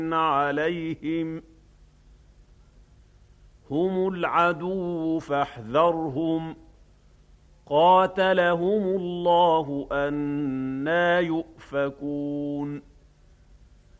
عليهم هم العدو فاحذرهم قاتلهم الله أنى يؤفكون